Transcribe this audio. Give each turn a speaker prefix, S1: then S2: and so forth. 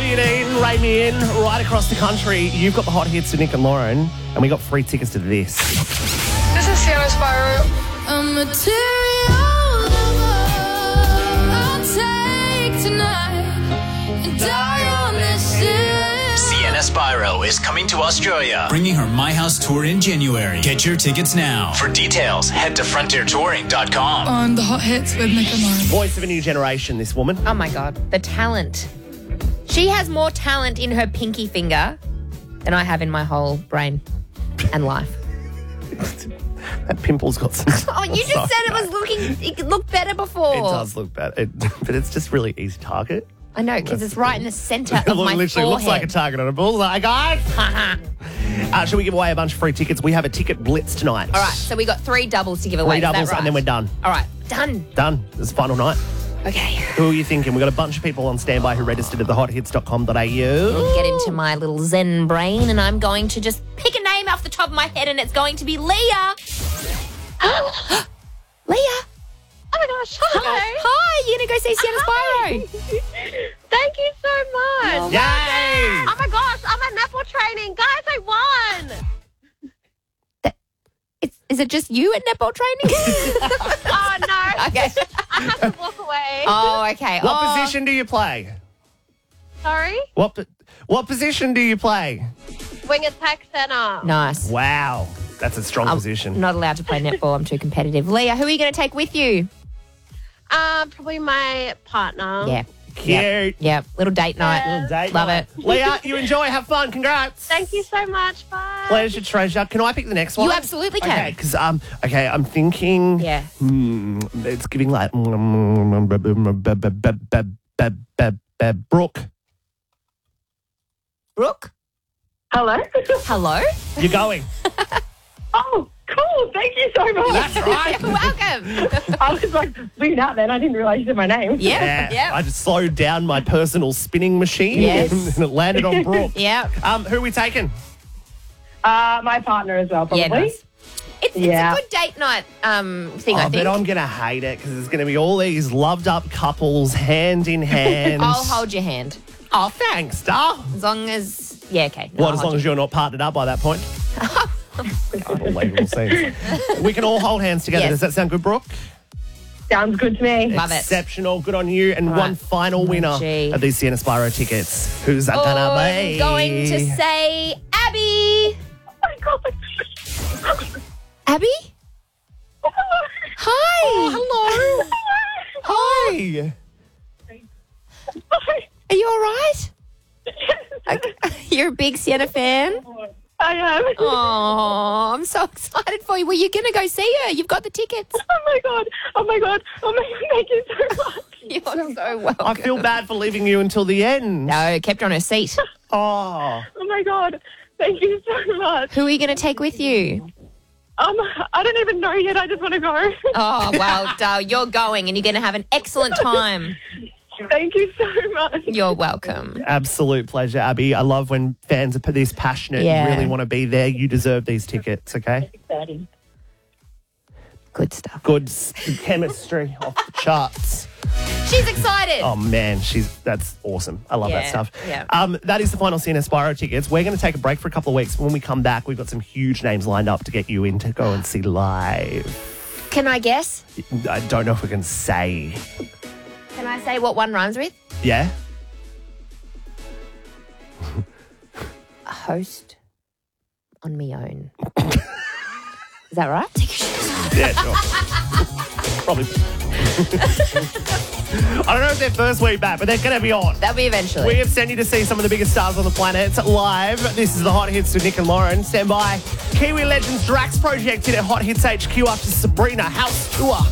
S1: Abby and Ian, Ray Me In, right across the country. You've got the hot hits to Nick and Lauren, and we got free tickets to this.
S2: This is Sienna Spyro.
S3: A material lover I'll take tonight and die on this ship.
S4: Sienna Spyro is coming to Australia, bringing her My House tour in January. Get your tickets now. For details, head to frontiertouring.com.
S3: On the hot hits with Nick and Lauren.
S1: Voice of a new generation, this woman.
S5: Oh, my God. The talent. She has more talent in her pinky finger than I have in my whole brain and life.
S1: That pimple's got some...
S5: Oh, you just said it could look better before.
S1: It does look bad, but it's just really easy target.
S5: I know, because it's right in the centre
S1: It
S5: of my
S1: literally
S5: forehead.
S1: looks like a target on a bullseye, guys. Shall we give away a bunch of free tickets? We have a ticket blitz tonight.
S5: All right, so we got 3 doubles to give away.
S1: Three
S5: Is that
S1: doubles,
S5: right?
S1: and then we're done.
S5: All right, done.
S1: Done. This is the final night.
S5: Okay.
S1: Who are you thinking? We've got a bunch of people on standby who registered at thehothits.com.au.
S5: Get into my little zen brain, and I'm going to just pick a name off the top of my head, and it's going to be Leah. Leah.
S2: Oh my gosh.
S5: Hi, you're going to go see Sienna Spyro.
S2: Thank you so much.
S1: Yay!
S2: Oh my gosh, I'm at netball training. Guys, I won.
S5: Is it just you at netball training?
S2: Oh no.
S5: Okay.
S2: I have to walk away.
S5: Oh, okay.
S1: What position do you play?
S2: Sorry?
S1: What position do you play?
S2: Wing attack center.
S5: Nice.
S1: Wow. That's a strong position.
S5: I'm not allowed to play netball. I'm too competitive. Leah, who are you going to take with you?
S2: Probably my partner.
S5: Yeah.
S1: Cute.
S5: Yeah. Little date night.
S1: Little date
S5: Love
S1: night.
S5: it.
S1: Leah, you enjoy. Have fun. Congrats.
S2: Thank you so much. Bye.
S1: Pleasure, treasure. Can I pick the next one?
S5: You absolutely can.
S1: Okay, because I'm thinking.
S5: Yeah.
S1: It's giving like Brooke.
S5: Brooke?
S6: Hello?
S5: Hello?
S1: You're going.
S6: Oh, cool. Thank you so much.
S1: That's right.
S5: You're welcome.
S6: I was like bleeding out then. I didn't realise you said my name.
S5: Yeah. Yeah.
S1: I just slowed down my personal spinning machine
S5: Yes.
S1: and it landed on Brooke.
S5: Yeah.
S1: Who are we taking?
S6: My partner as well, probably.
S5: Yeah, nice. It's a good date night thing, I think.
S1: But I'm going to hate it because there's going to be all these loved up couples hand in hand.
S5: I'll hold your hand.
S1: Oh, thanks, star.
S5: As long as... Yeah, okay. No,
S1: What, as long as you're not partnered up by that point? Unbelievable scenes. We can all hold hands together.
S5: Yes.
S1: Does that sound good, Brooke?
S6: Sounds good to me.
S5: Love it.
S1: Exceptional. Good on you. And
S5: All
S1: one
S5: right.
S1: final winner
S5: gee.
S1: of these Sienna Spyro tickets. Who's that going to be?
S5: I'm going to say Abby.
S6: Oh my God.
S5: Abby? Hi.
S1: Hello. Hi.
S5: Are you all right? Okay. You're a big Sienna fan?
S6: I am.
S5: Oh, I'm so excited for you. Well, you're going to go see her. You've got the tickets.
S6: Oh my God. Oh my God. Oh my God. Thank you so much.
S5: You're so welcome.
S1: I feel bad for leaving you until the end.
S5: No, kept her on her seat.
S1: Oh.
S6: Oh my God. Thank you so much.
S5: Who are you going to take with you?
S6: I don't even know yet. I just want to go.
S5: Oh, well, Dale, you're going and you're going to have an excellent time.
S6: Thank you so much.
S5: You're welcome.
S1: Absolute pleasure, Abby. I love when fans are this passionate
S5: Yeah.
S1: and really want to be there. You deserve these tickets, okay?
S5: Good stuff.
S1: Good chemistry off the charts.
S5: She's excited.
S1: Oh, man, that's awesome. I love that
S5: Yeah,
S1: stuff.
S5: yeah.
S1: That is the final Sienna Spyro tickets. We're going to take a break for a couple of weeks. When we come back, we've got some huge names lined up to get you in to go and see live.
S5: Can I guess?
S1: I don't know if we can say.
S5: Can I say what one rhymes with?
S1: Yeah?
S5: A host on me own. Is that right? Take your shoes off.
S1: Yeah, sure. Probably. I don't know if they're first week back, but they're going to be on.
S5: That'll be eventually.
S1: We have sent you to see some of the biggest stars on the planet live. This is the Hot Hits with Nick and Lauren. Stand by. Kiwi Legends Drax Project in at Hot Hits HQ after Sabrina House Tour.